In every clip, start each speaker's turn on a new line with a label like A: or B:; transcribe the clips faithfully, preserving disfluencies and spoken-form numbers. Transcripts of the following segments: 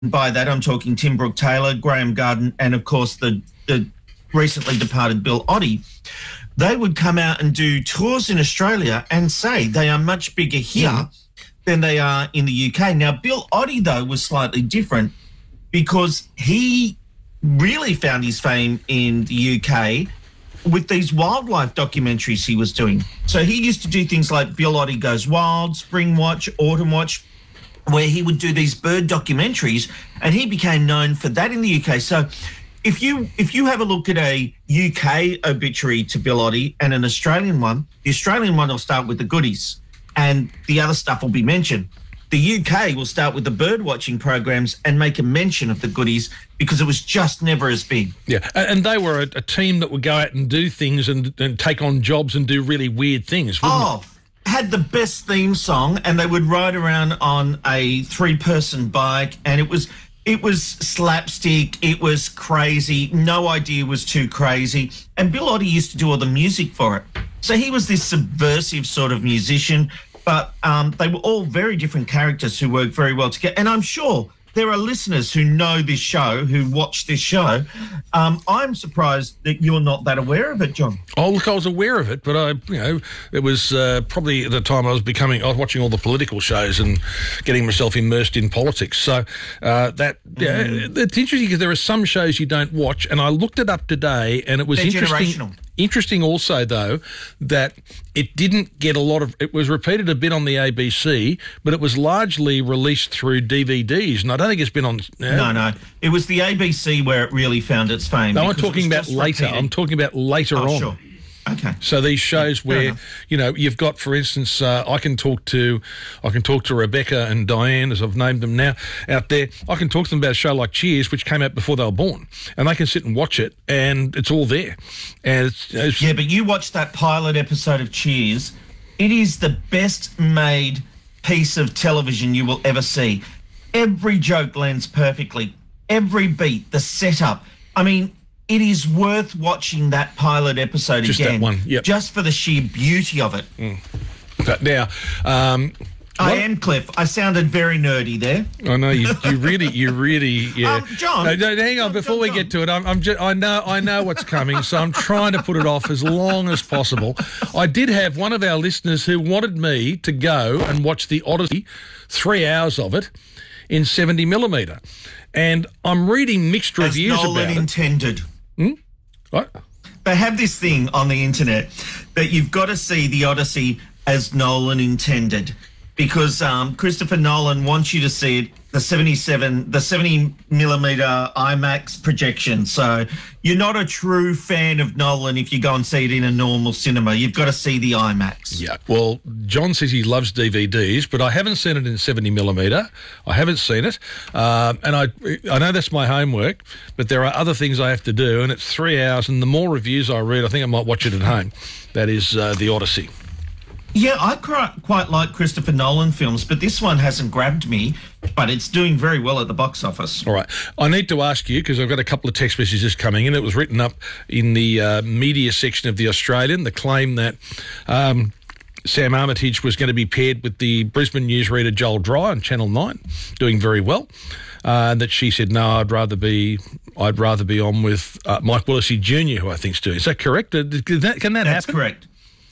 A: by that, I'm talking Tim Brooke-Taylor, Graham Garden, and, of course, the, the recently departed Bill Oddie. They would come out and do tours in Australia and say they are much bigger here mm. than they are in the U K. Now, Bill Oddie, though, was slightly different because he really found his fame in the U K with these wildlife documentaries he was doing. So he used to do things like Bill Oddie Goes Wild, Spring Watch, Autumn Watch, where he would do these bird documentaries, and he became known for that in the U K. So if you if you have a look at a U K obituary to Bill Oddie and an Australian one, the Australian one will start with the goodies and the other stuff will be mentioned. The U K will start with the bird watching programs and make a mention of the goodies because it was just never as big.
B: Yeah, and they were a, a team that would go out and do things and, and take on jobs and do really weird things, wouldn't
A: oh, it? Had the best theme song, and they would ride around on a three-person bike, and it was... It was slapstick, it was crazy, no idea was too crazy. And Bill Oddie used to do all the music for it. So he was this subversive sort of musician, but um, they were all very different characters who worked very well together. And I'm sure there are listeners who know this show, who watch this show. Um, I'm surprised that you're not that aware of it, John.
B: Oh, look, I was aware of it, but I, you know, it was uh, probably at the time I was becoming, I was watching all the political shows and getting myself immersed in politics. So uh, that, mm. yeah, it's interesting because there are some shows you don't watch, and I looked it up today, and it was
A: They're
B: interesting.
A: Generational.
B: Interesting also, though, that it didn't get a lot of... It was repeated a bit on the A B C, but it was largely released through D V Ds, and I don't think it's been on... Uh,
A: no, no. It was the A B C where it really found its fame.
B: No, I'm talking about later. Repeated. I'm talking about later
A: oh,
B: on.
A: Sure. Okay.
B: So these shows where, you know, you've got, for instance, uh, I can talk to, I can talk to Rebecca and Diane, as I've named them now, out there. I can talk to them about a show like Cheers, which came out before they were born, and they can sit and watch it, and it's all there. And it's, it's
A: yeah, but you watched that pilot episode of Cheers. It is the best made piece of television you will ever see. Every joke lands perfectly. Every beat, the setup. I mean, it is worth watching that pilot episode
B: just
A: again.
B: That one, yep.
A: Just for the sheer beauty of it.
B: Mm. But now, um,
A: I am, Cliff. I sounded very nerdy there.
B: I know you. You really, you really, yeah.
A: Um, John,
B: no, no, hang on.
A: John,
B: before
A: John,
B: we
A: John.
B: get to it, I'm, I'm just, I know, I know what's coming, so I'm trying to put it off as long as possible. I did have one of our listeners who wanted me to go and watch the Odyssey, three hours of it, in seventy millimeter, and I'm reading mixed
A: As
B: reviews
A: Nolan
B: about it.
A: intended.
B: Hmm? What?
A: They have this thing on the internet that you've got to see the Odyssey as Nolan intended, because um, Christopher Nolan wants you to see it, the seventy-seven, the seventy millimeter IMAX projection. So you're not a true fan of Nolan if you go and see it in a normal cinema. You've got to see the IMAX.
B: Yeah. Well, John says he loves D V Ds, but I haven't seen it in seventy millimeter. I haven't seen it, um, and I I know that's my homework, but there are other things I have to do, and it's three hours. And the more reviews I read, I think I might watch it at home. That is uh, the Odyssey.
A: Yeah, I quite like Christopher Nolan films, but this one hasn't grabbed me, but it's doing very well at the box office.
B: All right. I need to ask you, because I've got a couple of text messages coming in. It was written up in the uh, media section of The Australian, the claim that um, Sam Armitage was going to be paired with the Brisbane newsreader Joel Dry on Channel nine, doing very well. Uh, and that she said, no, I'd rather be I'd rather be on with uh, Mike Willesee Junior, who I think's doing. Is that correct? Can that, can that
A: That's
B: happen?
A: That's correct.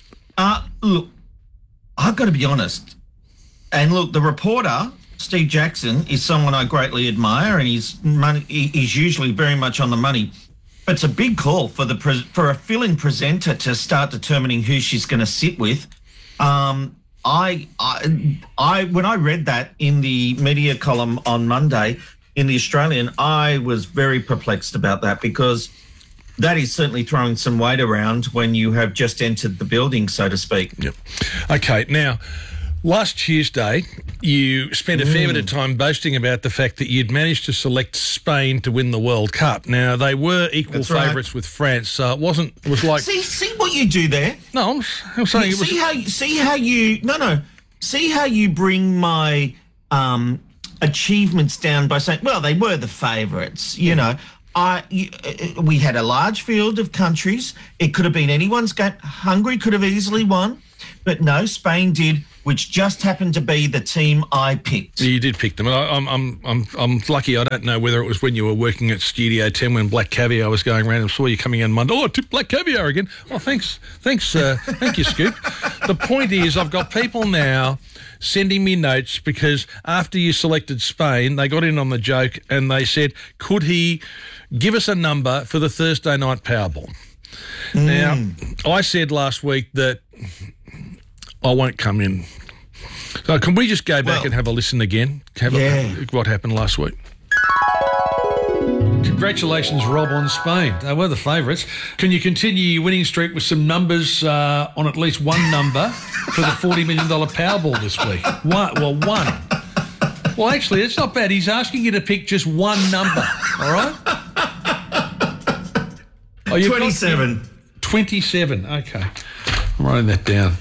A: Uh, look, I've got to be honest. And look, the reporter, Steve Jackson, is someone I greatly admire, and he's money, he's usually very much on the money. But it's a big call for the pre- for a fill-in presenter to start determining who she's going to sit with. Um, I, I, I, when I read that in the media column on Monday in The Australian, I was very perplexed about that, because that is certainly throwing some weight around when you have just entered the building, so to speak.
B: Yep. Okay, now, last Tuesday, you spent a fair mm. bit of time boasting about the fact that you'd managed to select Spain to win the World Cup. Now, they were equal favourites right. with France, so it wasn't, it was like...
A: See, see what you do there?
B: No, I'm, I'm saying it was...
A: See how, see how you... No, no. See how you bring my um, achievements down by saying, well, they were the favourites, you mm. know. I, we had a large field of countries. It could have been anyone's game. Hungary could have easily won, but no, Spain did which just happened to be the team I picked.
B: You did pick them. I, I'm, I'm, I'm, I'm lucky. I don't know whether it was when you were working at Studio ten when Black Caviar was going around and saw you coming in Monday. Oh, I took Black Caviar again. Oh, thanks, thanks, uh, thank you, Scoop. The point is, I've got people now sending me notes because after you selected Spain, they got in on the joke and they said, could he give us a number for the Thursday night Powerball? Mm. Now, I said last week that I won't come in. So can we just go back well, and have a listen again? Have
A: yeah.
B: a, what happened last week? Congratulations, Rob, on Spain. They were the favourites. Can you continue your winning streak with some numbers uh, on at least one number for the forty million dollars Powerball this week? One, well, one. Well, actually, it's not bad. He's asking you to pick just one number, all right?
A: Oh, twenty-seven.
B: twenty-seven, okay. I'm writing that down.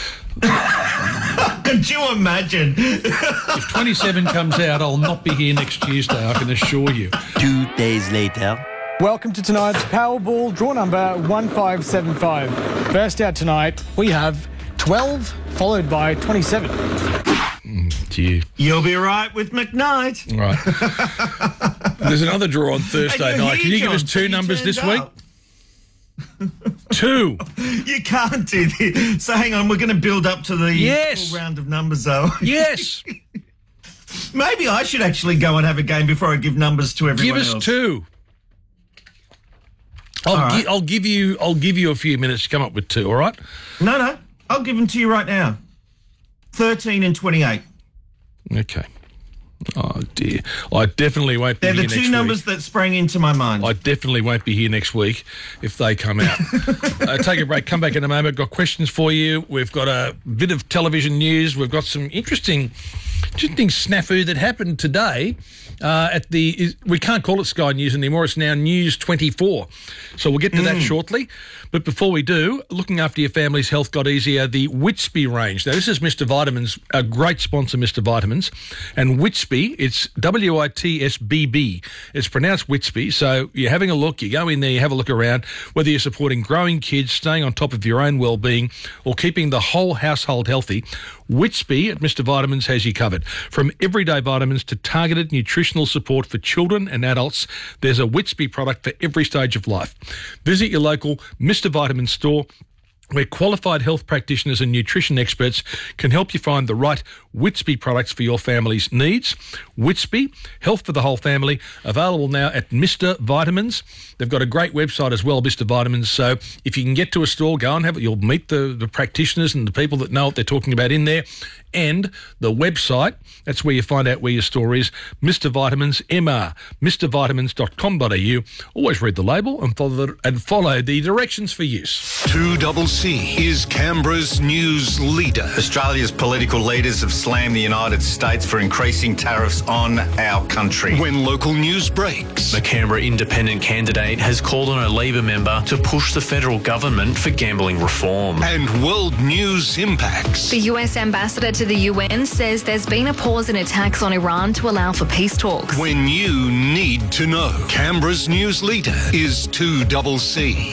A: Could you imagine?
B: If twenty-seven comes out, I'll not be here next Tuesday, I can assure you.
C: Two days later.
D: Welcome to tonight's Powerball draw number one five seven five. First out tonight, we have twelve, followed by twenty-seven.
B: Mm, dear.
A: You'll be right with McKnight.
B: Right. There's another draw on Thursday night. Can you give us two numbers this week?
A: Up.
B: Two.
A: You can't do this. So hang on, we're going to build up to the
B: yes.
A: full round of numbers, though.
B: Yes.
A: Maybe I should actually go and have a game before I give numbers to everyone
B: else. Give us
A: else.
B: two. I'll,
A: right.
B: gi- I'll give you. I'll give you a few minutes to come up with two. All right?
A: No, no. I'll give them to you right now. Thirteen and twenty-eight.
B: Okay. Oh dear! I definitely won't be
A: They're
B: here
A: the
B: next
A: two numbers
B: week.
A: that sprang into my mind.
B: I definitely won't be here next week if they come out. uh, take a break. Come back in a moment. Got questions for you. We've got a bit of television news. We've got some interesting, interesting snafu that happened today. Uh, at the is, we can't call it Sky News anymore. It's now News twenty-four. So we'll get to mm. that shortly. But before we do, looking after your family's health got easier. The Whitby range. Now this is Mister Vitamins, a great sponsor, Mister Vitamins, and Whitby. It's W I T S B B. It's pronounced Whitby. So you're having a look. You go in there. You have a look around. Whether you're supporting growing kids, staying on top of your own well-being, or keeping the whole household healthy, Whitby at Mister Vitamins has you covered. From everyday vitamins to targeted nutritional support for children and adults, there's a Whitby product for every stage of life. Visit your local Mister Vitamins store, where qualified health practitioners and nutrition experts can help you find the right Whitby products for your family's needs. Whitby, health for the whole family, available now at Mister Vitamins. They've got a great website as well, Mister Vitamins. So if you can get to a store, go and have it. You'll meet the, the practitioners and the people that know what they're talking about in there. And the website, that's where you find out where your store is, Mister Vitamins, M R, mr vitamins dot com dot a u. Always read the label and follow the, and follow the directions for use.
E: two C C is Canberra's news leader.
F: Australia's political leaders have slammed the United States for increasing tariffs on our country.
E: When local news breaks,
G: the Canberra independent candidate has called on a Labor member to push the federal government for gambling reform.
E: And world news impacts.
H: The U S ambassador to the U N says there's been a pause in attacks on Iran to allow for peace talks.
E: When you need to know, Canberra's news leader is two C C.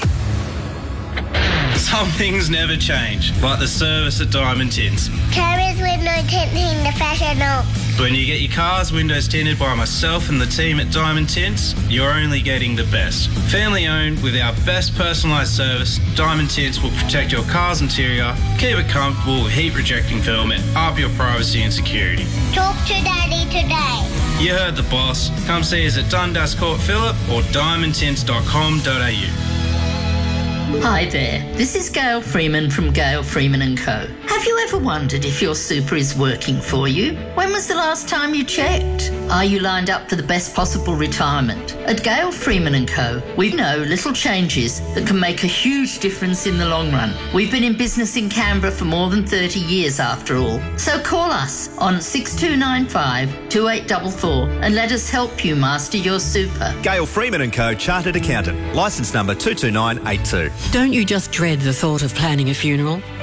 I: Some things never change, like the service at Diamond Tints.
J: Canberra's window tinting the professional.
I: When you get your car's windows tinted by myself and the team at Diamond Tints, you're only getting the best. Family owned with our best personalised service, Diamond Tints will protect your car's interior, keep it comfortable with heat rejecting film and up your privacy and security.
J: Talk to Daddy today.
I: You heard the boss. Come see us at Dundas Court Phillip or diamond tints dot com dot a u.
K: Hi there, this is Gail Freeman from Gail Freeman and Co. Have you ever wondered if your super is working for you? When was the last time you checked? Are you lined up for the best possible retirement? At Gail Freeman and Co, we know little changes that can make a huge difference in the long run. We've been in business in Canberra for more than thirty years after all. So call us on six two nine five, two eight four four and let us help you master your super.
L: Gail Freeman and Co, Chartered Accountant, licence number two two nine eight two.
M: Don't you just dread the thought of planning a funeral?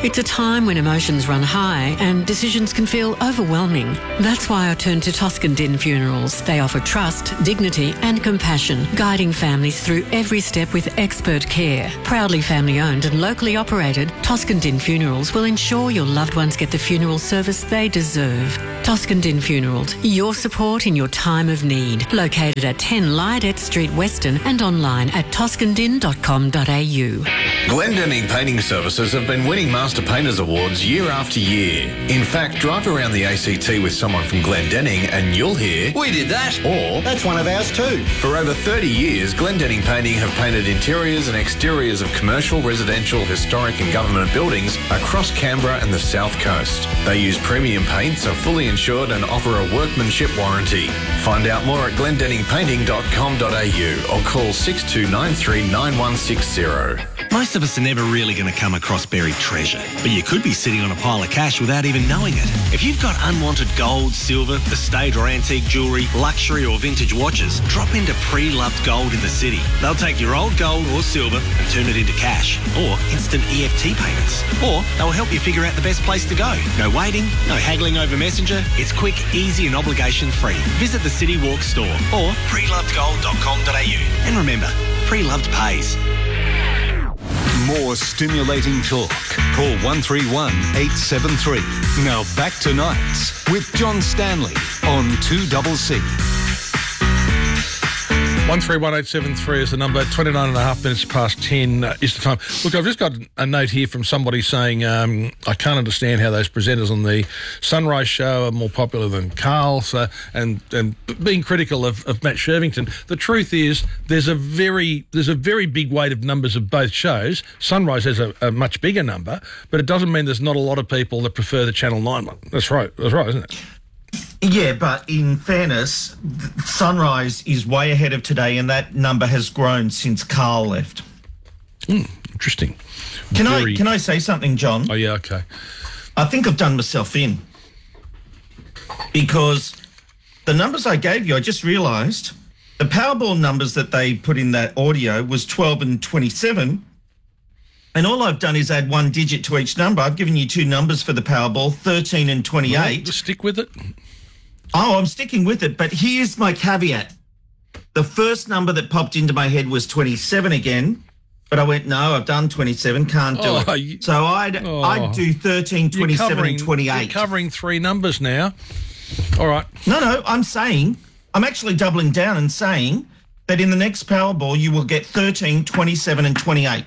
L: It's a time when emotions run high and decisions can feel overwhelming. That's why I turn to Toscan Din Funerals. They offer trust, dignity and compassion, guiding families through every step with expert care. Proudly family owned and locally operated, Toscan Din Funerals will ensure your loved ones get the funeral service they deserve. Toscan Din Funerals, your support in your time of need. Located at ten Lydet Street, Weston, and online at toscan din dot com dot a u.
M: Glendinning Painting Services have been winning Master Painters Awards year after year. In fact, drive around the A C T with someone from Glendinning and you'll hear, "We did that," or "That's one of ours too." For over thirty years, Glendinning Painting have painted interiors and exteriors of commercial, residential, historic and government buildings across Canberra and the South Coast. They use premium paints, are fully insured and offer a workmanship warranty. Find out more at glendinning painting dot com dot a u or call six two nine three nine one six zero.
N: Most of us are never really going to come across buried treasure, but you could be sitting on a pile of cash without even knowing it. If you've got unwanted gold, silver, estate or antique jewellery, luxury or vintage watches, drop into Pre-Loved Gold in the city. They'll take your old gold or silver and turn it into cash or instant E F T payments. Or they'll help you figure out the best place to go. No waiting, no haggling over Messenger. It's quick, easy and obligation free. Visit the City Walk store or pre loved gold dot com dot a u. And remember, Pre-Loved pays.
E: More stimulating talk. Call one three one eight seven three. Now back to Nights with John Stanley on two C C.
B: one three one eight seven three is the number. twenty-nine and a half minutes past ten uh, is the time. Look, I've just got a note here from somebody saying, um, I can't understand how those presenters on the Sunrise show are more popular than Carl, so, and and being critical of, of Matt Shervington. The truth is there's a very there's a very big weight of numbers of both shows. Sunrise has a, a much bigger number, but it doesn't mean there's not a lot of people that prefer the Channel nine one. That's right. That's right, isn't it?
A: Yeah, but in fairness, Sunrise is way ahead of Today, and that number has grown since Carl left.
B: Mm, interesting.
A: Can
B: Very...
A: I can I say something, John?
B: Oh, yeah, okay.
A: I think I've done myself in because the numbers I gave you, I just realised the Powerball numbers that they put in that audio was twelve and twenty-seven, and all I've done is add one digit to each number. I've given you two numbers for the Powerball, thirteen and twenty-eight.
B: Well, just stick with it.
A: Oh, I'm sticking with it, but here's my caveat. The first number that popped into my head was twenty-seven again, but I went, no, I've done twenty-seven, can't do
B: oh,
A: it.
B: You,
A: so I'd
B: oh,
A: I'd do thirteen, twenty-seven
B: covering,
A: and twenty-eight.
B: You're covering three numbers now. All right.
A: No, no, I'm saying, I'm actually doubling down and saying that in the next Powerball you will get thirteen, twenty-seven and twenty-eight.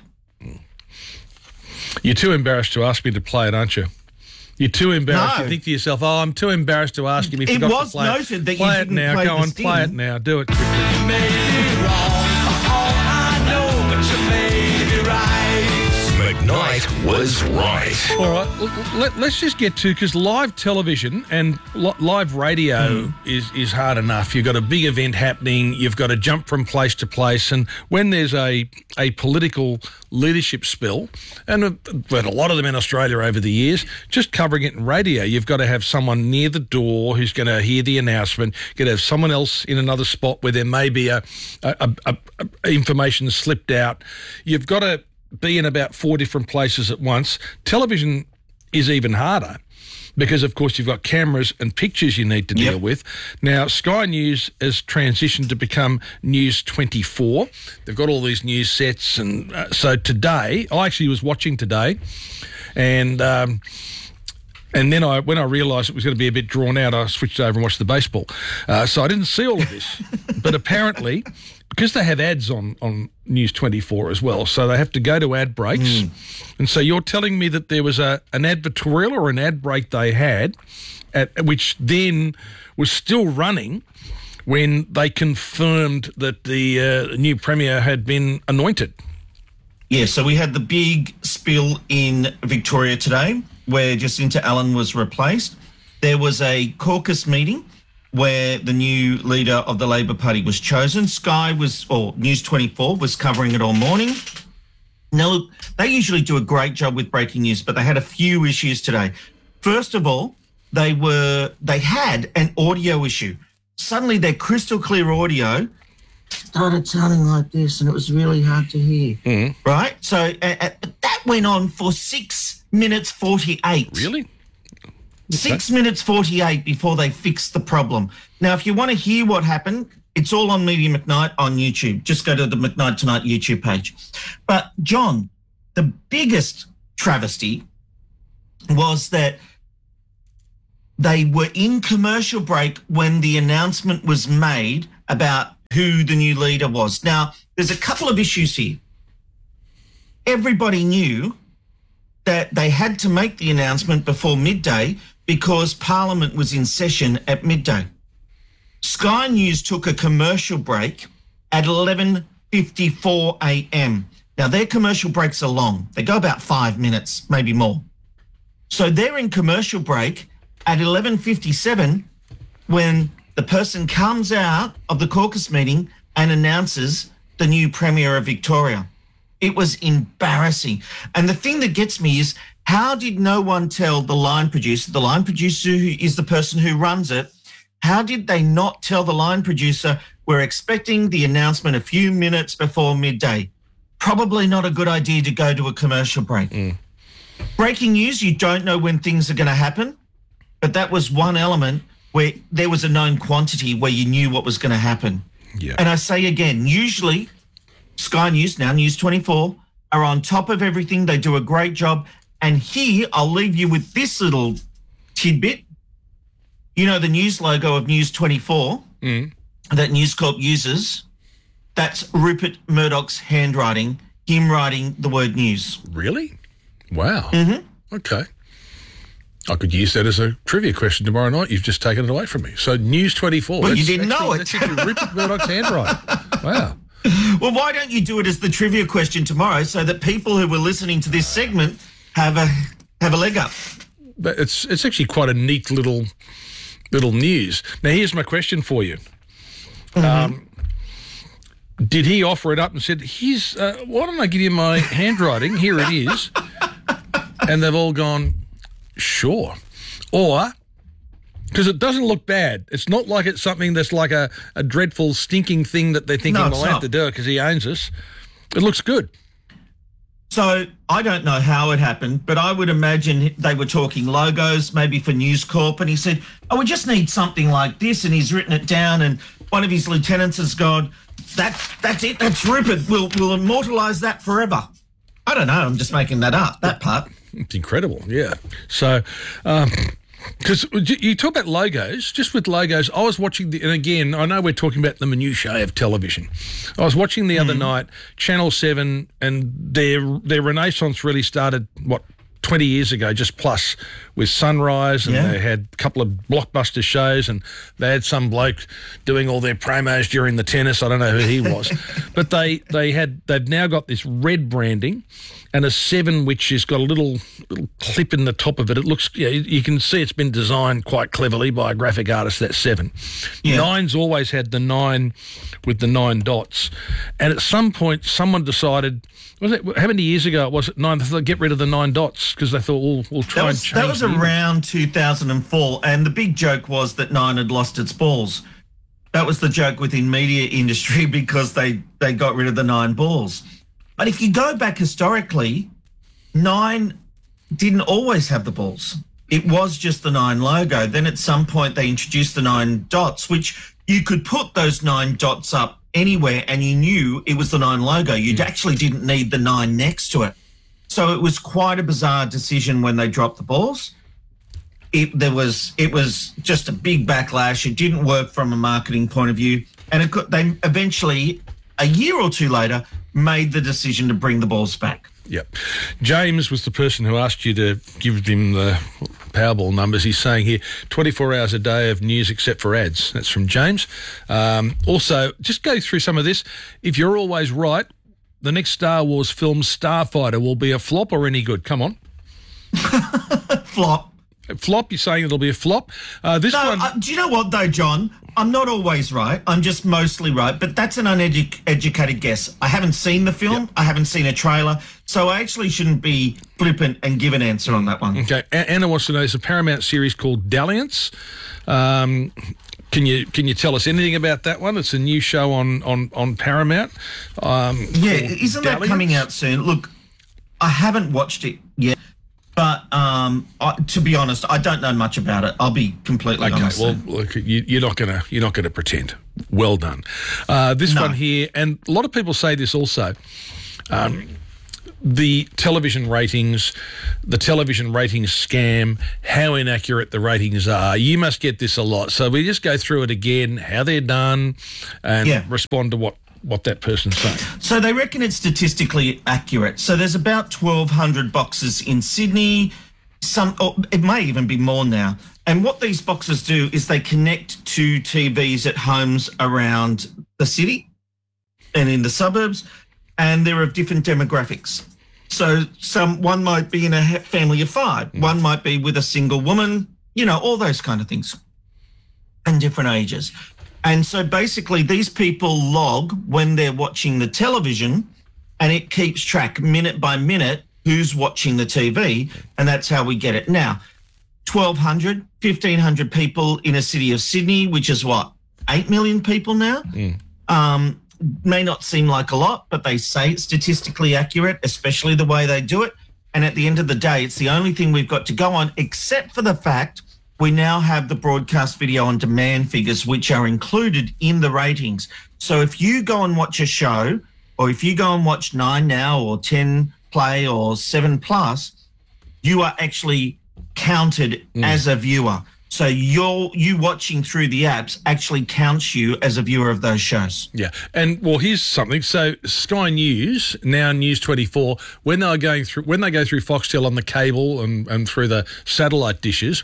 B: You're too embarrassed to ask me to play it, aren't you? You're too embarrassed.
A: No.
B: You think to yourself, oh, I'm too embarrassed to ask him if you
A: It
B: got
A: was
B: to play
A: noted
B: it.
A: that you
B: play it
A: didn't
B: now.
A: play
B: Go
A: the
B: on,
A: sting.
B: play it now. Do it quickly.
O: You may be wrong, for all I know, but you may be right.
E: McKnight was right.
B: All right, l- let, let's just get to, because live television and li- live radio mm. is, is hard enough. You've got a big event happening, you've got to jump from place to place, and when there's a, a political leadership spill, and we've had a lot of them in Australia over the years, just covering it in radio, you've got to have someone near the door who's going to hear the announcement, you've got to have someone else in another spot where there may be a, a, a, a information slipped out. You've got to be in about four different places at once. Television is even harder because, of course, you've got cameras and pictures you need to deal
A: yep.
B: with. Now, Sky News has transitioned to become News twenty-four. They've got all these news sets. And uh, so today, I actually was watching today, and... Um, And then I, when I realised it was going to be a bit drawn out, I switched over and watched the baseball. Uh, so I didn't see all of this. But apparently, because they have ads on, on News twenty-four as well, so they have to go to ad breaks. Mm. And so you're telling me that there was a an advertorial or an ad break they had, at which then was still running when they confirmed that the uh, new Premier had been anointed.
A: Yeah, so we had the big spill in Victoria today, where Jacinta Allen was replaced. There was a caucus meeting where the new leader of the Labor Party was chosen. Sky was, or News twenty-four was covering it all morning. Now, look, they usually do a great job with breaking news, but they had a few issues today. First of all, they were they had an audio issue. Suddenly, their crystal clear audio started sounding like this, and it was really hard to hear.
B: Mm.
A: Right? So uh, uh, that went on for six minutes forty-eight.
B: Really?
A: Six minutes forty-eight before they fixed the problem. Now, if you want to hear what happened, it's all on Media McKnight on YouTube. Just go to the McKnight Tonight YouTube page. But, John, the biggest travesty was that they were in commercial break when the announcement was made about who the new leader was. Now, there's a couple of issues here. Everybody knew that they had to make the announcement before midday because Parliament was in session at midday. Sky News took a commercial break at eleven fifty-four a m. Now, their commercial breaks are long. They go about five minutes, maybe more. So they're in commercial break at eleven fifty-seven when the person comes out of the caucus meeting and announces the new Premier of Victoria. It was embarrassing. And the thing that gets me is, how did no one tell the line producer, the line producer who is the person who runs it, how did they not tell the line producer, we're expecting the announcement a few minutes before midday? Probably not a good idea to go to a commercial break. Mm. Breaking news, you don't know when things are going to happen, but that was one element where there was a known quantity where you knew what was going to happen.
B: Yeah.
A: And I say again, usually Sky News, now News twenty-four, are on top of everything. They do a great job. And here, I'll leave you with this little tidbit. You know the news logo of News twenty-four
B: mm.
A: that News Corp uses? That's Rupert Murdoch's handwriting, him writing the word news.
B: Really? Wow.
A: Mm-hmm.
B: Okay. I could use that as a trivia question tomorrow night. You've just taken it away from me. So News twenty-four.
A: Well, you didn't
B: actually,
A: know it.
B: That's actually Rupert Murdoch's handwriting. Wow.
A: Well, why don't you do it as the trivia question tomorrow so that people who were listening to this segment have a have a leg up?
B: But it's it's actually quite a neat little little news. Now, here's my question for you.
A: Mm-hmm.
B: Um, did he offer it up and said, "Here's uh, why don't I give you my handwriting? Here it is," and they've all gone, "Sure," or because it doesn't look bad. It's not like it's something that's like a, a dreadful, stinking thing that they think
A: No,
B: he
A: it's
B: might have
A: not.
B: to do it because he owns us. It looks good.
A: So I don't know how it happened, but I would imagine they were talking logos, maybe for News Corp, and he said, oh, we just need something like this, and he's written it down, and one of his lieutenants has gone, that's that's it, that's Rupert, we'll, we'll immortalise that forever. I don't know, I'm just making that up, that part.
B: It's incredible, yeah. So, because um, you talk about logos, just with logos, I was watching, the, and again, I know we're talking about the minutiae of television. I was watching the mm. other night, Channel seven, and their their renaissance really started, what, twenty years ago, just plus, with Sunrise, and
A: Yeah.
B: they had a couple of blockbuster shows, and they had some bloke doing all their promos during the tennis. I don't know who he was. But they, they had, they've now got this red branding, and a seven which has got a little little clip in the top of it. It looks, yeah, you, you can see it's been designed quite cleverly by a graphic artist, that seven.
A: Yeah.
B: Nine's always had the nine with the nine dots. And at some point, someone decided, was it, how many years ago was it? Nine, they thought, get rid of the nine dots because they thought, we'll, we'll try
A: That
B: and
A: was,
B: change
A: that was
B: the image.
A: around two thousand four, and the big joke was that Nine had lost its balls. That was the joke within media industry because they, they got rid of the nine balls. But if you go back historically, Nine didn't always have the balls. It was just the Nine logo. Then at some point they introduced the nine dots, which you could put those nine dots up anywhere and you knew it was the Nine logo. You
B: Mm.
A: actually didn't need the nine next to it. So it was quite a bizarre decision when they dropped the balls. It there was it was just a big backlash. It didn't work from a marketing point of view, and it could, they eventually, a year or two later, made the decision to bring the balls back.
B: Yep. James was the person who asked you to give him the Powerball numbers. He's saying here, twenty-four hours a day of news except for ads. That's from James. Um, also, just go through some of this. If you're always right, the next Star Wars film, Starfighter, will be a flop or any good? Come on.
A: Flop.
B: Flop? You're saying it'll be a flop? Uh, this
A: no,
B: one...
A: uh, do you know what, though, John? I'm not always right. I'm just mostly right. But that's an uneducated guess. I haven't seen the film. Yep. I haven't seen a trailer. So I actually shouldn't be flippant and give an answer on that one.
B: Okay. A- Anna wants to know, there's a Paramount series called Dalliance. Um, can you can you tell us anything about that one? It's a new show on, on, on Paramount. Um,
A: yeah, isn't that
B: Dalliance?
A: coming out soon? Look, I haven't watched it yet, but um, I, to be honest, I don't know much about it. I'll be completely
B: okay,
A: honest.
B: well, look, you, you're not gonna you're not gonna pretend. Well done. Uh, this
A: No.
B: one here, and a lot of people say this also. Um, the television ratings, the television ratings scam, how inaccurate the ratings are. You must get this a lot. So we just go through it again, how they're done, and
A: Yeah.
B: respond to what, what that person's saying.
A: So they reckon it's statistically accurate. So there's about twelve hundred boxes in Sydney. Some, or it may even be more now. And what these boxes do is they connect to T Vs at homes around the city and in the suburbs, and they're of different demographics. So some one might be in a ha- family of five, one might be with a single woman, you know, all those kind of things, and different ages. And so basically these people log when they're watching the television, and it keeps track minute by minute who's watching the T V, and that's how we get it. Now, twelve hundred, fifteen hundred people in a city of Sydney, which is what, eight million people now?
B: Mm.
A: Um, may not seem like a lot, but they say it's statistically accurate, especially the way they do it. And at the end of the day, it's the only thing we've got to go on, except for the fact we now have the broadcast video on demand figures, which are included in the ratings. So if you go and watch a show, or if you go and watch Nine Now or ten Play or Seven Plus, you are actually counted
B: Mm.
A: as a viewer. So you're, you watching through the apps actually counts you as a viewer of those shows.
B: Yeah, and well, here's something. So Sky News, now News twenty-four, when they are going through, when they go through Foxtel on the cable and, and through the satellite dishes,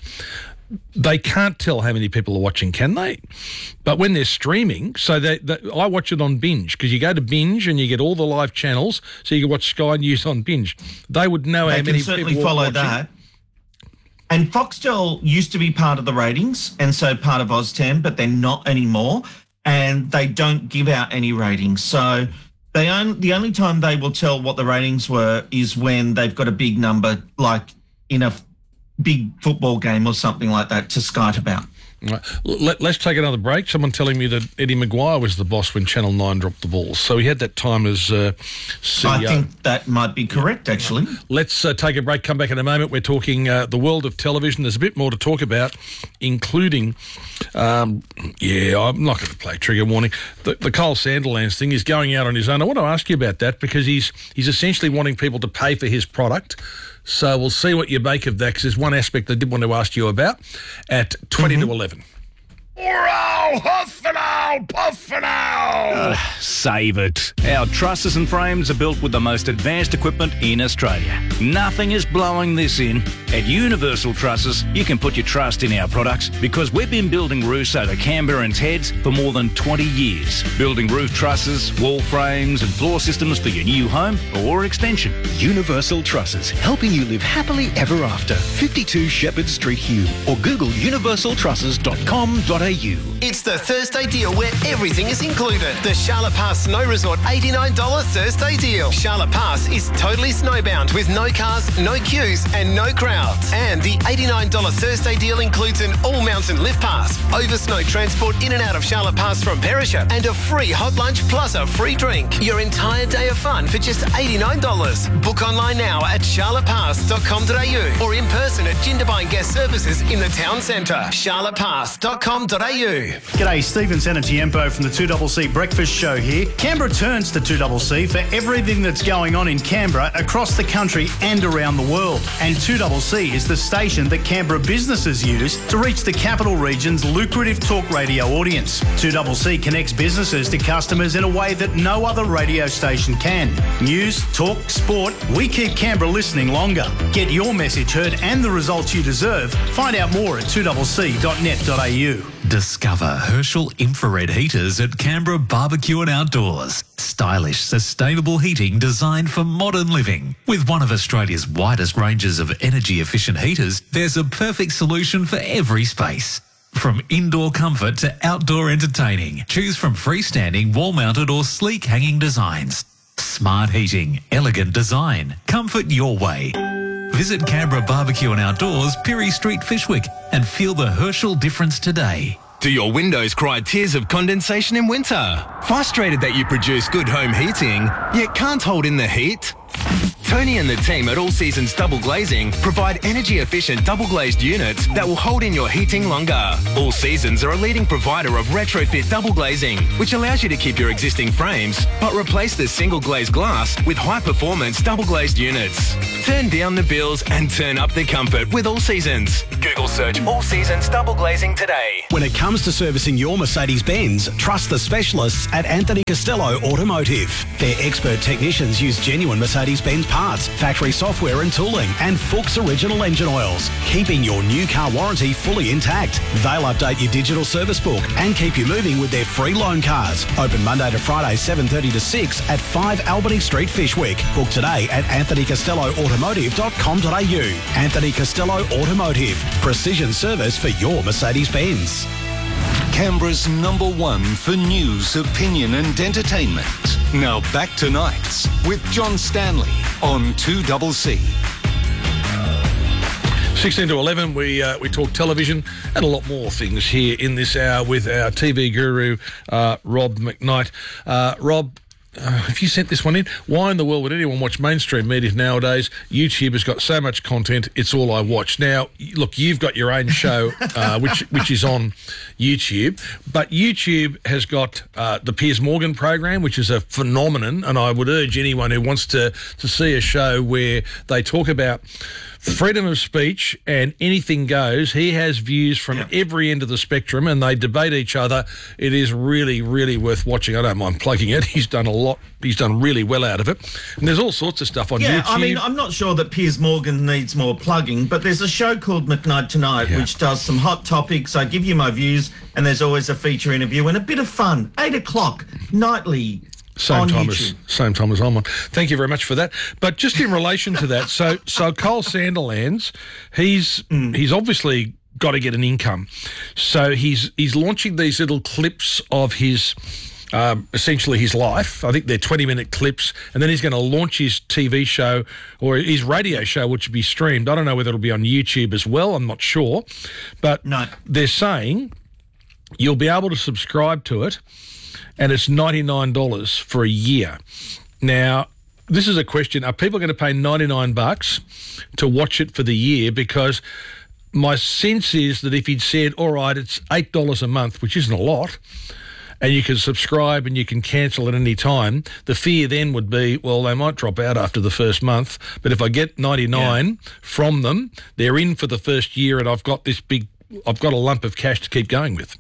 B: they can't tell how many people are watching, can they? But when they're streaming, so they, they I watch it on Binge, because you go to Binge and you get all the live channels, so you can watch Sky News on Binge. They would know
A: They
B: how
A: can
B: many
A: certainly
B: people are
A: follow
B: watching.
A: that. And Foxtel used to be part of the ratings, and so part of OzTam, but they're not anymore, and they don't give out any ratings. So they own, the only time they will tell what the ratings were is when they've got a big number, like in a f- big football game or something like that, to skite about.
B: Right. Let, let's take another break. Someone telling me that Eddie Maguire was the boss when Channel nine dropped the balls. So he had that time as uh, C E O.
A: I think that might be correct, actually.
B: Let's uh, take a break, come back in a moment. We're talking uh, the world of television. There's a bit more to talk about, including, um, yeah, I'm not going to play trigger warning. The, the Cole Sandilands thing is going out on his own. I want to ask you about that, because he's he's essentially wanting people to pay for his product. So we'll see what you make of that, because there's one aspect I did want to ask you about at twenty to eleven.
O: Hurrah! Huff and owl! Puff and owl!
P: Save it. Our trusses and frames are built with the most advanced equipment in Australia. Nothing is blowing this in. At Universal Trusses, you can put your trust in our products, because we've been building roofs over Canberrans heads for more than twenty years. Building roof trusses, wall frames and floor systems for your new home or extension.
Q: Universal Trusses, helping you live happily ever after. fifty-two Shepherd Street, Hume, or Google universal trusses dot com dot a u.
R: It's the Thursday deal where everything is included. The Charlotte Pass Snow Resort eighty-nine dollars Thursday deal. Charlotte Pass is totally snowbound with no cars, no queues and no crowds. And the eighty-nine dollars Thursday deal includes an all-mountain lift pass, over snow transport in and out of Charlotte Pass from Perisher, and a free hot lunch plus a free drink. Your entire day of fun for just eighty-nine dollars. Book online now at charlotte pass dot com dot a u or in person at Jindabyne Guest Services in the town centre. charlotte pass dot com dot a u.
S: G'day, Stephen Sanatiempo from the two C C Breakfast Show here. Canberra turns to two C C for everything that's going on in Canberra, across the country and around the world. And two C C is the station that Canberra businesses use to reach the capital region's lucrative talk radio audience. two C C connects businesses to customers in a way that no other radio station can. News, talk, sport, we keep Canberra listening longer. Get your message heard and the results you deserve. Find out more at two c c dot net dot a u.
T: Discover Herschel infrared heaters at Canberra Barbecue and Outdoors. Stylish, sustainable heating designed for modern living. With one of Australia's widest ranges of energy-efficient heaters, there's a perfect solution for every space. From indoor comfort to outdoor entertaining, choose from freestanding, wall-mounted or sleek hanging designs. Smart heating, elegant design, comfort your way. Visit Canberra Barbecue and Outdoors, Pirie Street, Fishwick, and feel the Herschel difference today.
U: Do your windows cry tears of condensation in winter? Frustrated that you produce good home heating, yet can't hold in the heat? Tony and the team at All Seasons Double Glazing provide energy-efficient double-glazed units that will hold in your heating longer. All Seasons are a leading provider of retrofit double glazing, which allows you to keep your existing frames, but replace the single-glazed glass with high-performance double-glazed units. Turn down the bills and turn up the comfort with All Seasons. Google search All Seasons Double Glazing today.
C: When it comes to servicing your Mercedes-Benz, trust the specialists at Anthony Costello Automotive. Their expert technicians use genuine Mercedes-Benz parts, factory software and tooling, and Fuchs original engine oils, keeping your new car warranty fully intact. They'll update your digital service book and keep you moving with their free loan cars. Open Monday to Friday, seven thirty to six at five Albany Street, Fishwick. Book today at anthony costello automotive dot com dot a u. Anthony Costello Automotive. Precision service for your Mercedes-Benz.
E: Canberra's number one for news, opinion and entertainment. Now back to Nights with John Stanley on two C C.
B: sixteen to eleven, we uh, we talk television and a lot more things here in this hour with our T V guru, uh, Rob McKnight. Uh, Rob, uh, have you sent this one in? Why in the world would anyone watch mainstream media nowadays? YouTube has got so much content, it's all I watch. Now, look, you've got your own show, uh, which which is on YouTube, but YouTube has got uh, the Piers Morgan program, which is a phenomenon, and I would urge anyone who wants to, to see a show where they talk about freedom of speech and anything goes. He has views from yeah. every end of the spectrum and they debate each other. It is really, really worth watching. I don't mind plugging it. He's done a lot. He's done really well out of it. And there's all sorts of stuff on
A: yeah,
B: YouTube.
A: I mean, I'm not sure that Piers Morgan needs more plugging, but there's a show called McKnight Tonight, yeah. which does some hot topics. I give you my views and there's always a feature interview and a bit of fun. Eight o'clock, nightly.
B: Same time as same time as I'm on. Thank you very much for that. But just in relation to that, so so Cole Sandilands, he's mm. he's obviously got to get an income, so he's he's launching these little clips of his. Um, essentially his life. I think they're twenty minute clips, and then he's going to launch his T V show or his radio show, which will be streamed. I don't know whether it'll be on YouTube as well. I'm not sure, but
A: no.
B: they're saying you'll be able to subscribe to it. And it's ninety-nine dollars for a year. Now, this is a question. Are people going to pay ninety-nine bucks to watch it for the year? Because my sense is that if he'd said, all right, it's eight dollars a month, which isn't a lot, and you can subscribe and you can cancel at any time, the fear then would be, well, they might drop out after the first month. But if I get ninety-nine yeah. from them, they're in for the first year and I've got this big, I've got a lump of cash to keep going with.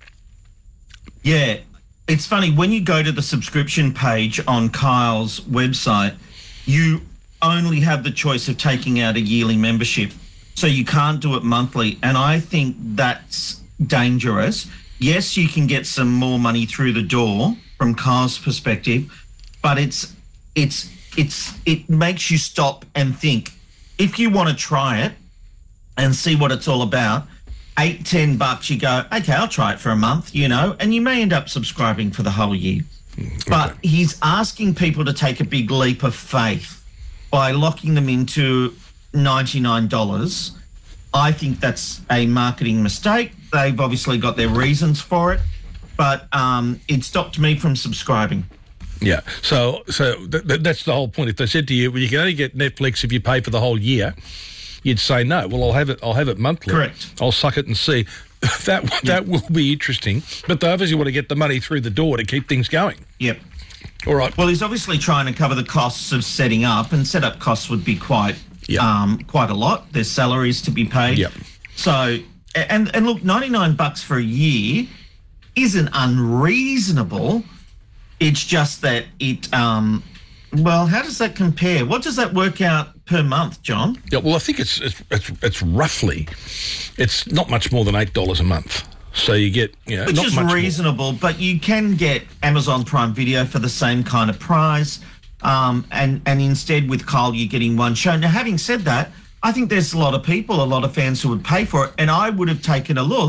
A: Yeah. It's funny, when you go to the subscription page on Kyle's website, you only have the choice of taking out a yearly membership. So you can't do it monthly. And I think that's dangerous. Yes, you can get some more money through the door from Kyle's perspective, but it's it's it's it makes you stop and think. If you want to try it and see what it's all about, Eight, ten bucks, you go, okay, I'll try it for a month, you know, and you may end up subscribing for the whole year. Okay. But he's asking people to take a big leap of faith by locking them into ninety-nine dollars. I think that's a marketing mistake. They've obviously got their reasons for it, but um, it stopped me from subscribing.
B: Yeah, so so th- th- that's the whole point. If they said to you, well, you can only get Netflix if you pay for the whole year, you'd say no. Well, I'll have it. I'll have it monthly.
A: Correct.
B: I'll suck it and see. that that yep. will be interesting. But they obviously want to get the money through the door to keep things going.
A: Yep.
B: All right.
A: Well, he's obviously trying to cover the costs of setting up, and setup costs would be quite yep. um, quite a lot. There's salaries to be paid.
B: Yep.
A: So, and and look, ninety-nine bucks for a year isn't unreasonable. It's just that it. Um, well, how does that compare? What does that work out per month, John?
B: Yeah, well, I think it's it's it's, it's roughly, it's not much more than eight dollars a month. So you get, you know,
A: which
B: not
A: is
B: much
A: reasonable,
B: more.
A: But you can get Amazon Prime Video for the same kind of price, um, and and instead with Kyle you're getting one show. Now, having said that, I think there's a lot of people, a lot of fans who would pay for it, and I would have taken a look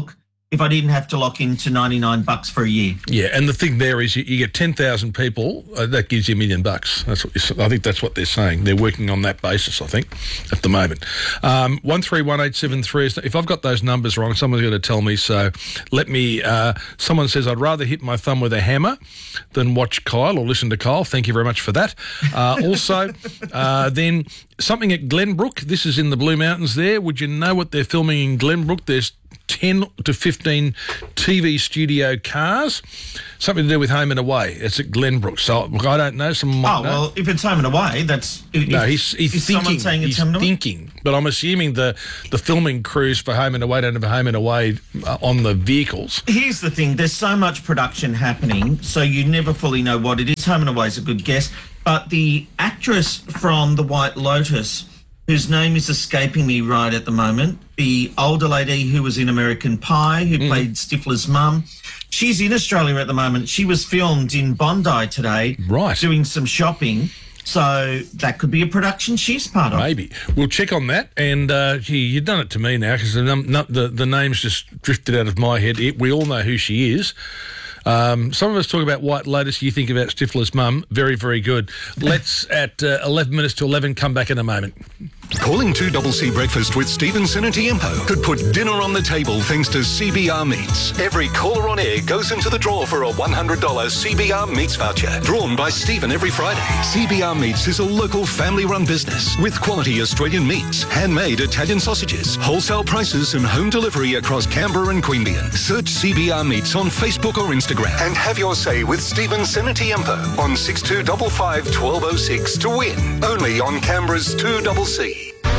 A: if I didn't have to lock into ninety-nine bucks for a year.
B: Yeah, and the thing there is you, you get ten thousand people, uh, that gives you a million bucks. That's what you, I think that's what they're saying. They're working on that basis, I think, at the moment. Um, one three one eight seven three, if I've got those numbers wrong, someone's going to tell me, so let me, uh, someone says, I'd rather hit my thumb with a hammer than watch Kyle or listen to Kyle. Thank you very much for that. Uh, also, uh, then something at Glenbrook, this is in the Blue Mountains there. Would you know what they're filming in Glenbrook? There's ten to fifteen T V studio cars, something to do with home and away. It's at Glenbrook, so I don't know. Someone might
A: oh,
B: know.
A: well, if it's home and away, that's... If,
B: no, he's, he's
A: is
B: thinking,
A: someone saying it's
B: he's
A: home and away?
B: thinking, but I'm assuming the, the filming crews for home and away don't have home and away uh, on the vehicles.
A: Here's the thing, there's so much production happening, so you never fully know what it is. Home and away is a good guess, but the actress from The White Lotus, whose name is escaping me right at the moment, the older lady who was in American Pie, who mm. played Stifler's mum. She's in Australia at the moment. She was filmed in Bondi today,
B: right,
A: doing some shopping. So that could be a production she's part of.
B: Maybe. We'll check on that. And, uh, gee, you've done it to me now because the, num- no, the, the name's just drifted out of my head. It, we all know who she is. Um, some of us talk about White Lotus. You think about Stifler's mum. Very, very good. Let's, at uh, eleven minutes to eleven, come back in a moment.
E: Calling two C C Breakfast with Stephen Senatiempo could put dinner on the table thanks to C B R Meats. Every caller on air goes into the draw for a one hundred dollars C B R Meats voucher, drawn by Stephen every Friday. C B R Meats is a local family-run business with quality Australian meats, handmade Italian sausages, wholesale prices and home delivery across Canberra and Queanbeyan. Search C B R Meats on Facebook or Instagram and have your say with Stephen Senatiempo on six two five five, one two zero six to win. Only on Canberra's two C C.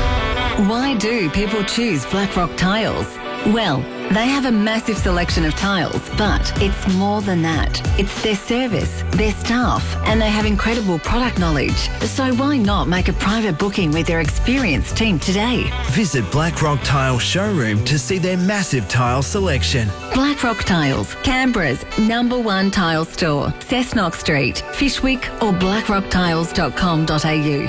H: Why do people choose Blackrock Tiles? Well, they have a massive selection of tiles, but it's more than that. It's their service, their staff, and they have incredible product knowledge. So why not make a private booking with their experienced team today?
D: Visit Blackrock Tile Showroom to see their massive tile selection.
H: Blackrock Tiles, Canberra's number one tile store. Cessnock Street, Fishwick or blackrock tiles dot com dot a u.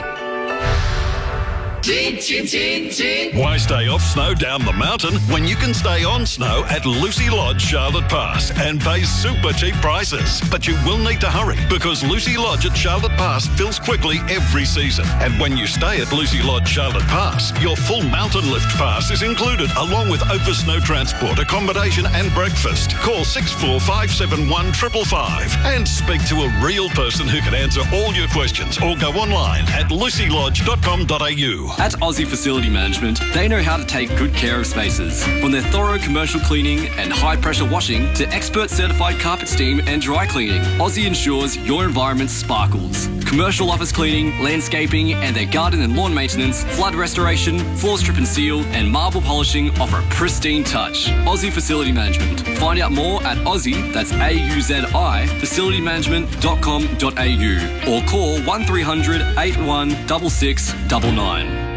V: Chin, chin, chin, chin. Why stay off snow down the mountain when you can stay on snow at Lucy Lodge, Charlotte Pass and pay super cheap prices? But you will need to hurry because Lucy Lodge at Charlotte Pass fills quickly every season. And when you stay at Lucy Lodge, Charlotte Pass, your full mountain lift pass is included along with over snow transport, accommodation and breakfast. Call six four five seven one five five five and speak to a real person who can answer all your questions or go online at lucy lodge dot com dot a u.
W: At Aussie Facility Management, they know how to take good care of spaces. From their thorough commercial cleaning and high-pressure washing to expert certified carpet steam and dry cleaning, Aussie ensures your environment sparkles. Commercial office cleaning, landscaping, and their garden and lawn maintenance, flood restoration, floor strip and seal, and marble polishing offer a pristine touch. Aussie Facility Management. Find out more at Aussie, that's A U Z I, facility management dot com dot a u or call one three hundred, eight one six six nine nine.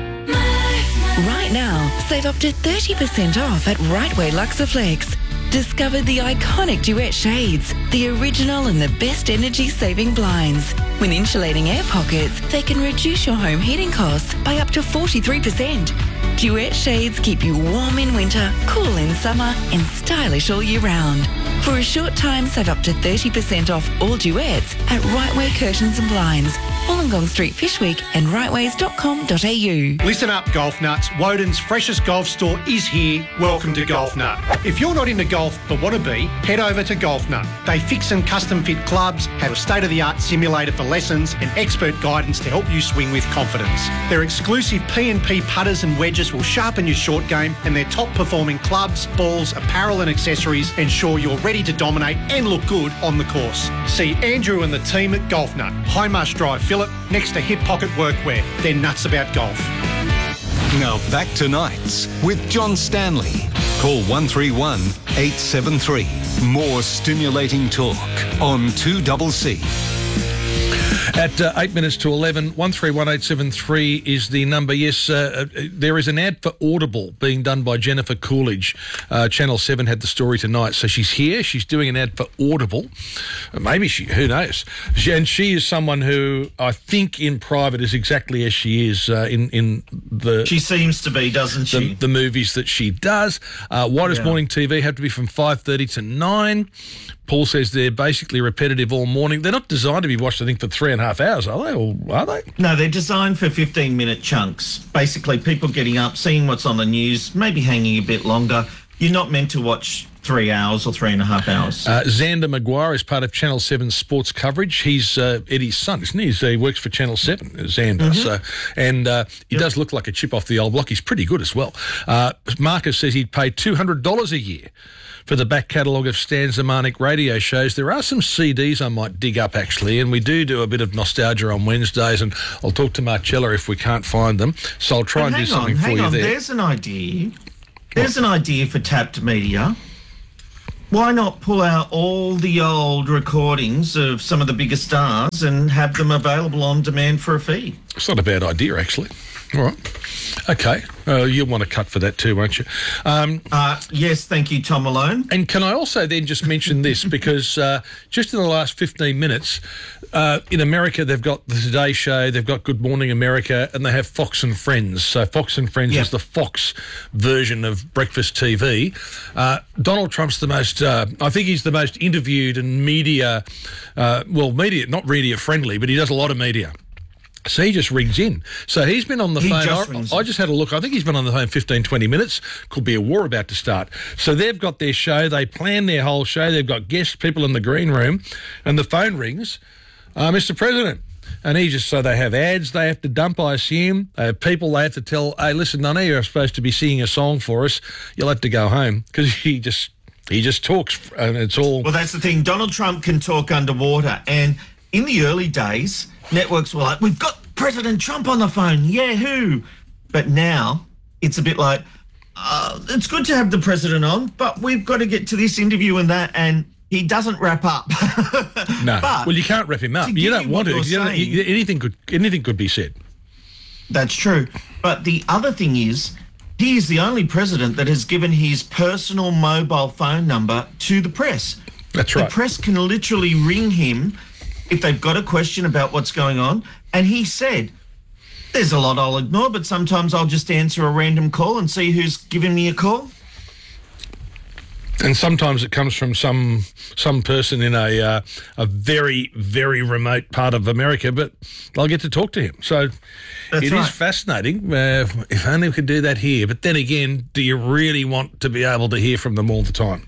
X: Right now, save up to thirty percent off at Rightway Luxaflex. Discover the iconic Duet shades, the original and the best energy-saving blinds. When insulating air pockets, they can reduce your home heating costs by up to forty-three percent. Duet shades keep you warm in winter, cool in summer, and stylish all year round. For a short time, save up to thirty percent off all Duets at Rightway Curtains and Blinds, Wollongong Street, Fishwick, and rightways dot com dot a u.
S: Listen up, golf nuts. Woden's freshest golf store is here. Welcome to Golf Nut. If you're not into golf but want to be, head over to Golf Nut. They fix and custom fit clubs, have a state-of-the-art simulator for lessons, and expert guidance to help you swing with confidence. Their exclusive P and P putters and wedges will sharpen your short game, and their top-performing clubs, balls, apparel and accessories ensure you're ready to dominate and look good on the course. See Andrew and the team at Golf Nut, Highmarsh Drive, Phillip, next to Hip Pocket Workwear. They're nuts about golf.
E: Now back to Nights with John Stanley. Call one three one, eight seven three. More stimulating talk on two C C.
B: At uh, eight minutes to eleven, one three one eight seven three is the number. Yes, uh, there is an ad for Audible being done by Jennifer Coolidge. Uh, Channel seven had the story tonight. So she's here. She's doing an ad for Audible. Maybe she, who knows? She, and she is someone who I think in private is exactly as she is uh, in, in the...
A: She seems to be, doesn't she?
B: The, the movies that she does. Uh, Why does
A: Yeah.
B: morning T V have to be from five thirty to nine? Paul says they're basically repetitive all morning. They're not designed to be watched, I think, for three and a half hours, are they? Or are they?
A: No, they're designed for fifteen-minute chunks. Basically, people getting up, seeing what's on the news, maybe hanging a bit longer. You're not meant to watch three hours or three and a half hours.
B: Uh, Xander Maguire is part of Channel seven's sports coverage. He's uh, Eddie's son, isn't he? He's, uh, he works for Channel seven, Xander.
A: Mhm.
B: So, and uh, he does look like a chip off the old block. He's pretty good as well. Uh, Marcus says he'd pay two hundred dollars a year for the back catalogue of Stan Zemanek radio shows. There are some C Ds I might dig up, actually, and we do do a bit of nostalgia on Wednesdays, and I'll talk to Marcella if we can't find them. So I'll try
A: But
B: and do
A: hang
B: something
A: on,
B: for
A: hang
B: you
A: on.
B: there.
A: There's an idea. There's an idea for Tapped Media. Why not pull out all the old recordings of some of the bigger stars and have them available on demand for a fee?
B: It's not a bad idea, actually. All right. Okay. Uh, you'll want to cut for that too, won't you? Um,
A: uh, yes, thank you, Tom Malone.
B: And can I also then just mention this, because uh, just in the last fifteen minutes, uh, in America, they've got the Today Show, they've got Good Morning America, and they have Fox and Friends. So Fox and Friends
A: Yeah.
B: is the Fox version of breakfast T V. Uh, Donald Trump's the most, uh, I think he's the most interviewed and media, uh, well, media, not media friendly, but he does a lot of media. So he just rings in. So he's been on the
A: He
B: phone.
A: just
B: I,
A: rings
B: I
A: in.
B: just had a look. I think he's been on the phone fifteen, twenty minutes. Could be a war about to start. So they've got their show. They plan their whole show. They've got guests, people in the green room, and the phone rings. Uh, Mister President. And he just, so they have ads they have to dump, I assume. They have people they have to tell, hey, listen, none of you are supposed to be singing a song for us. You'll have to go home. Because he just, he just talks, and it's all...
A: Well, that's the thing. Donald Trump can talk underwater. And in the early days, networks were like, we've got President Trump on the phone. Yeah, who? But now it's a bit like, uh, it's good to have the president on, but we've got to get to this interview and that. And he doesn't wrap up.
B: No.
A: But
B: well, you can't wrap him up.
A: to
B: You
A: give
B: don't
A: you
B: want
A: what
B: to.
A: you're
B: You don't-
A: saying-
B: you- anything could, anything could be said.
A: That's true. But the other thing is, he is the only president that has given his personal mobile phone number to the press.
B: That's right.
A: The press can literally ring him if they've got a question about what's going on. And he said, there's a lot I'll ignore, but sometimes I'll just answer a random call and see who's giving me a call.
B: And sometimes it comes from some some person in a uh, a very, very remote part of America, but they'll get to talk to him. So
A: That's
B: it
A: right.
B: is fascinating. Uh, if only we could do that here. But then again, do you really want to be able to hear from them all the time?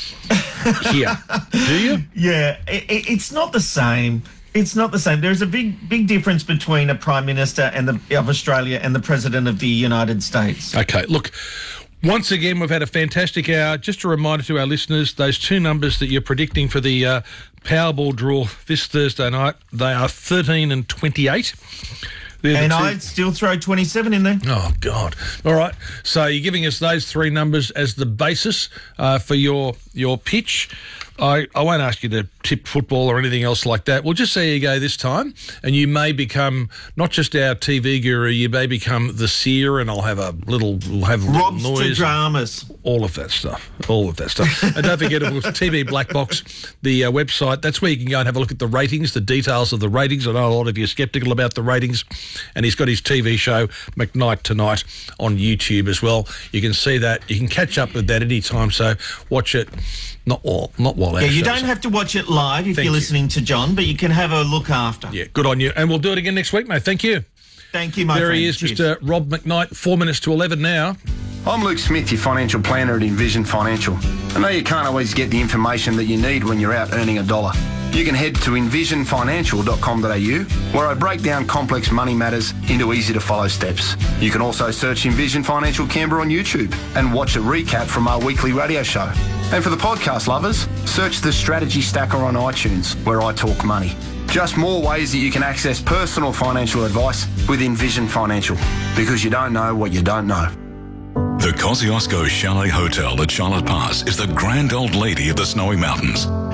B: Here. Do you?
A: Yeah, it, it, it's not the same. It's not the same. There's a big, big difference between a Prime Minister and the, of Australia and the President of the United States.
B: Okay, look, once again, we've had a fantastic hour. Just a reminder to our listeners, those two numbers that you're predicting for the uh, Powerball draw this Thursday night, they are thirteen and twenty-eight. They're the
A: And
B: two-
A: I'd still throw twenty-seven in there.
B: Oh, God. All right. So you're giving us those three numbers as the basis uh, for your your pitch. I, I won't ask you to tip football or anything else like that. We'll just see how you go this time, and you may become not just our T V guru, you may become the seer, and I'll have a little, we'll have a little
A: Rob's to
B: noise.
A: dramas.
B: All of that stuff. All of that stuff. And don't forget, it was T V Black Box, the uh, website. That's where you can go and have a look at the ratings, the details of the ratings. I know a lot of you are sceptical about the ratings. And he's got his T V show, McKnight Tonight, on YouTube as well. You can see that. You can catch up with that anytime. So watch it. Not while, not while our
A: Yeah, you
B: show's
A: don't have to watch it live if
B: Thank
A: you're
B: you.
A: listening to John, but you can have a look after.
B: Yeah, good on you. And we'll do it again next week, mate. Thank you.
A: Thank you, my
B: there
A: friend.
B: he is,
A: Cheers.
B: Mister Rob McKnight. Four minutes to eleven now.
F: I'm Luke Smith, your financial planner at Envision Financial. I know you can't always get the information that you need when you're out earning a dollar. You can head to envision financial dot com dot a u, where I break down complex money matters into easy-to-follow steps. You can also search Envision Financial Canberra on YouTube and watch a recap from our weekly radio show. And for the podcast lovers, search the Strategy Stacker on iTunes, where I talk money. Just more ways that you can access personal financial advice with Envision Financial, because you don't know what you don't know.
V: The Kosciuszko Chalet Hotel at Charlotte Pass is the grand old lady of the Snowy Mountains.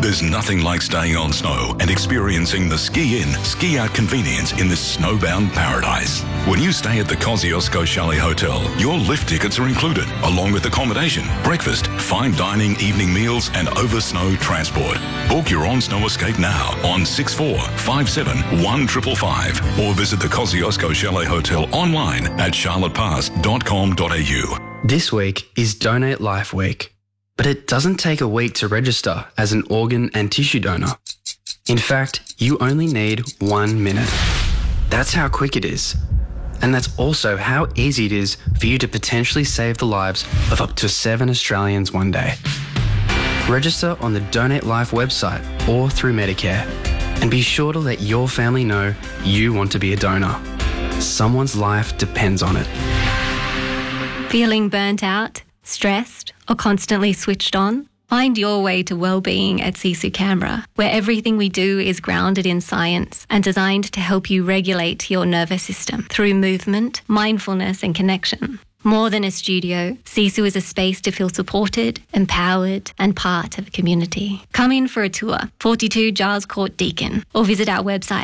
G: There's nothing like staying on snow and experiencing the ski-in, ski-out convenience in this snowbound paradise. When you stay at the Kosciuszko Chalet Hotel, your lift tickets are included, along with accommodation, breakfast, fine dining, evening meals, and over-snow transport. Book your on-snow escape now on six four five seven one five five five or visit the Kosciuszko Chalet Hotel online at charlotte pass dot com dot a u.
I: This week is Donate Life Week. But it doesn't take a week to register as an organ and tissue donor. In fact, you only need one minute. That's how quick it is. And that's also how easy it is for you to potentially save the lives of up to seven Australians one day. Register on the Donate Life website or through Medicare. And be sure to let your family know you want to be a donor. Someone's life depends on it.
J: Feeling burnt out, stressed, or constantly switched on? Find your way to well-being at Sisu Canberra, where everything we do is grounded in science and designed to help you regulate your nervous system through movement, mindfulness and connection. More than a studio, Sisu is a space to feel supported, empowered and part of a community. Come in for a tour, forty-two Giles Court, Deakin, or visit our website